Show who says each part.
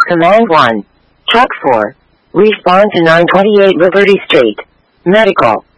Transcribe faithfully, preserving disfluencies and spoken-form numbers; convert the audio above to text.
Speaker 1: Command one. Truck four. Respond to nine twenty-eight Liberty Street. Medical.